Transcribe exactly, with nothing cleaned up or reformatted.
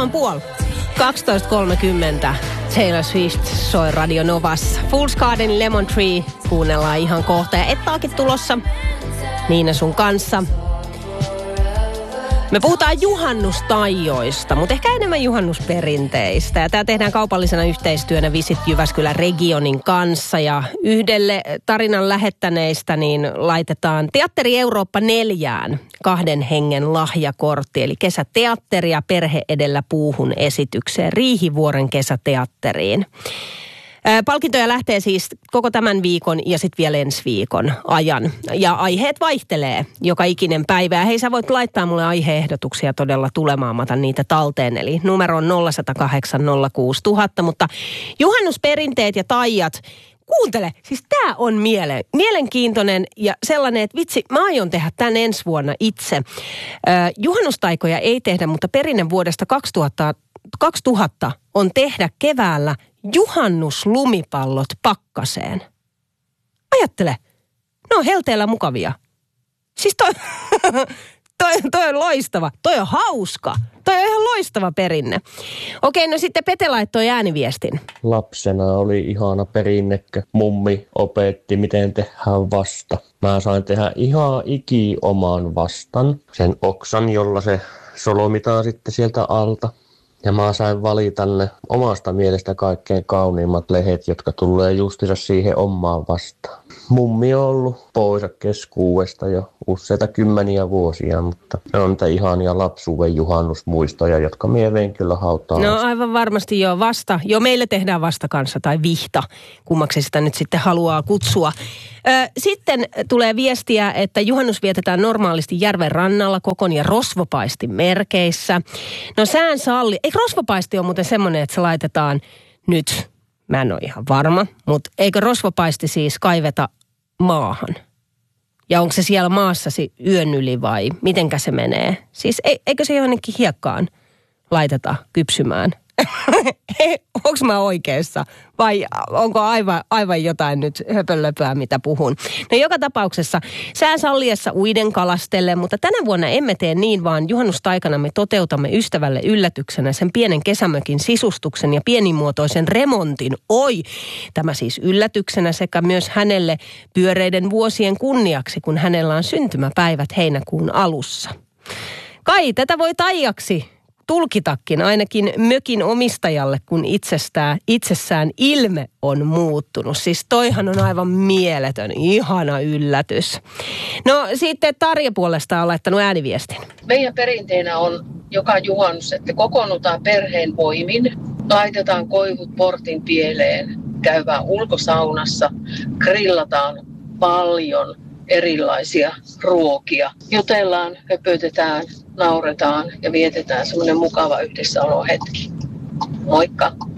on puoli. kaksitoista kolmekymmentä. Taylor Swift soi Radio Novassa. Fool's Garden, Lemon Tree kuunnellaan ihan kohta. Ja Ettaakin tulossa Niina sun kanssa. Me puhutaan juhannustaijoista, mutta ehkä enemmän juhannusperinteistä. Ja tämä tehdään kaupallisena yhteistyönä Visit Jyväskylän Regionin kanssa. Ja yhdelle tarinan lähettäneistä niin laitetaan Teatteri Eurooppa neljään kahden hengen lahjakortti. Eli kesäteatteria perhe edellä puuhun esitykseen Riihivuoren kesäteatteriin. Palkintoja lähtee siis koko tämän viikon ja sitten vielä ensi viikon ajan. Ja aiheet vaihtelee joka ikinen päivä. Hei, sä voit laittaa mulle aiheehdotuksia todella tulemaan. Mä otan niitä talteen. Eli numero on nolla yksi nolla kahdeksan nolla kuusi nolla nolla nolla. Mutta juhannusperinteet ja taijat, kuuntele, siis tää on miele, mielenkiintoinen ja sellainen, että vitsi, mä aion tehdä tän ensi vuonna itse. Ö, juhannustaikoja ei tehdä, mutta perinne vuodesta kaksituhatta, kaksituhatta on tehdä keväällä juhannuslumipallot pakkaseen. Ajattele, ne on helteellä mukavia. Siis toi, toi, toi on loistava, toi on hauska, toi on ihan loistava perinne. Okei, no sitten Pete laittoi ääniviestin. Lapsena oli ihana perinnekö. Mummi opetti, miten tehdään vasta. Mä sain tehdä ihan iki oman vastan. Sen oksan, jolla se solmitaan sitten sieltä alta. Ja mä sain valita ne omasta mielestä kaikkein kauniimmat lehdet, jotka tulee justiinsa siihen omaan vastaan. Mummi on ollut poissa keskuudesta jo useita kymmeniä vuosia, mutta ne on niitä ihania lapsuuden juhannusmuistoja, jotka mie vein kyllä hautaan. No aivan varmasti jo vasta. Jo meille tehdään vasta kanssa tai vihta, kummaksi sitä nyt sitten haluaa kutsua. Sitten tulee viestiä, että juhannus vietetään normaalisti järven rannalla kokon ja rosvopaistin merkeissä. No sään salli. Eikö rosvopaisti ole muuten semmoinen, että se laitetaan nyt, mä en ole ihan varma, mutta eikö rosvopaisti siis kaiveta maahan? Ja onko se siellä maassasi yön yli vai mitenkä se menee? Siis eikö se jonnekin hiekkaan laiteta kypsymään? Onko mä oikeassa vai onko aivan, aivan jotain nyt höpönlöpöä, mitä puhun? No joka tapauksessa sään salliessa uiden kalastelle, mutta tänä vuonna emme tee niin, vaan juhannustaikana me toteutamme ystävälle yllätyksenä sen pienen kesämökin sisustuksen ja pienimuotoisen remontin. Oi, tämä siis yllätyksenä sekä myös hänelle pyöreiden vuosien kunniaksi, kun hänellä on syntymäpäivät heinäkuun alussa. Kai tätä voi taiaksi tulkitakin ainakin mökin omistajalle, kun itsestään, itsessään ilme on muuttunut. Siis toihan on aivan mieletön, ihana yllätys. No sitten Tarja puolestaan on laittanut ääniviestin. Meidän perinteenä on joka juhannus, että kokoonnutaan perheen voimin, laitetaan koivut portin pieleen, käydään ulkosaunassa, grillataan paljon erilaisia ruokia. Jutellaan, höpötetään, nauretaan ja vietetään semmoinen mukava yhdessäolohetki. Moikka!